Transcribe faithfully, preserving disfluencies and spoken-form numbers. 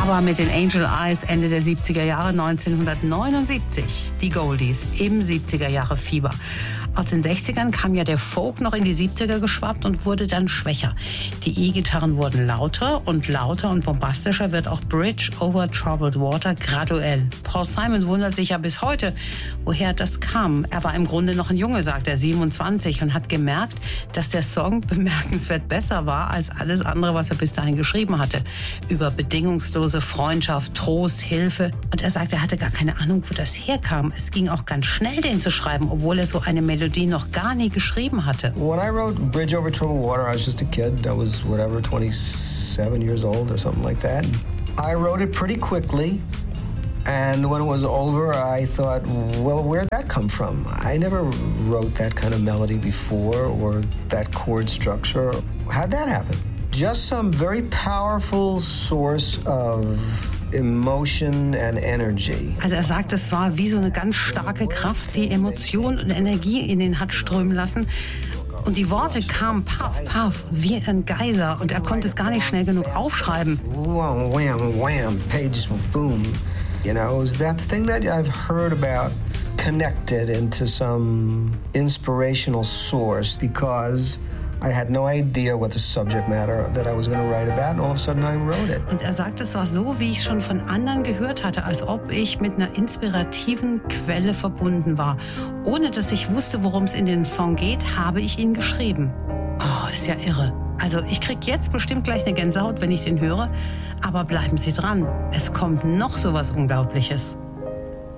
Aber mit den Angel Eyes Ende der siebziger Jahre, neunzehnhundertneunundsiebzig, die Goldies im siebziger Jahre Fieber. Aus den sechzigern kam ja der Folk noch in die siebziger geschwappt und wurde dann schwächer. Die E-Gitarren wurden lauter und lauter und bombastischer wird auch Bridge over Troubled Water graduell. Paul Simon wundert sich ja bis heute, woher das kam. Er war im Grunde noch ein Junge, sagt er, siebenundzwanzig, und hat gemerkt, dass der Song bemerkenswert besser war als alles andere, was er bis dahin geschrieben hatte. Über bedingungslose Freundschaft, Trost, Hilfe. Und er sagt, er hatte gar keine Ahnung, wo das herkam. Es ging auch ganz schnell, den zu schreiben, obwohl er so eine Melodie die noch gar nie geschrieben hatte. When I wrote Bridge Over Troubled Water, I was just a kid. I was whatever, twenty-seven years old or something like that. I wrote it pretty quickly, and when it was over, I thought, well, where'd that come from? I never wrote that kind of melody before or that chord structure. How'd that happen? Just some very powerful source of emotion and energy. Also er sagt, es war wie so eine ganz starke Kraft, die Emotion und Energie in ihn hat strömen lassen. Und die Worte kamen paff, paff, wie ein Geiser. Und er konnte es gar nicht schnell genug aufschreiben. Wham, wham, wham, pages, boom. You know, is that the thing that I've heard about connected into some inspirational source because I had no idea what the subject matter that I was going to write about, and all of a sudden I wrote it. Und er sagt, es war so, wie ich schon von anderen gehört hatte, als ob ich mit einer inspirativen Quelle verbunden war. Ohne dass ich wusste, worum es in dem Song geht, habe ich ihn geschrieben. Oh, ist ja irre. Also ich krieg jetzt bestimmt gleich eine Gänsehaut, wenn ich den höre. Aber bleiben Sie dran. Es kommt noch so was Unglaubliches.